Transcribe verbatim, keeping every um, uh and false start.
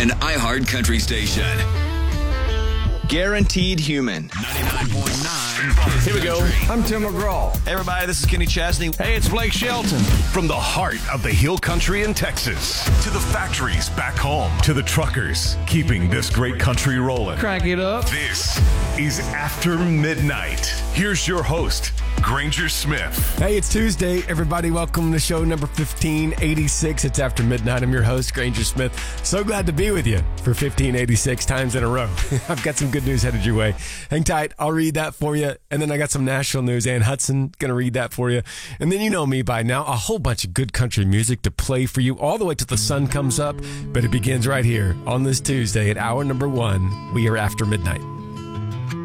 An iHeart Country station. Guaranteed Human. ninety-nine point nine. Here we go. I'm Tim McGraw. Hey, everybody, this is Kenny Chesney. Hey, it's Blake Shelton. From the heart of the hill country in Texas to the factories back home to the truckers keeping this great country rolling. Crank it up. This is After Midnight. Here's your host, Granger Smith. Hey, it's Tuesday. Everybody, welcome to show number fifteen eighty-six. It's After Midnight. I'm your host, Granger Smith. So glad to be with you for fifteen eighty-six times in a row. I've got some good news headed your way. Hang tight. I'll read that for you. And then I got some national news. Ann Hudson going to read that for you. And then you know me by now. A whole bunch of good country music to play for you all the way till the sun comes up. But it begins right here on this Tuesday at hour number one. We are After Midnight.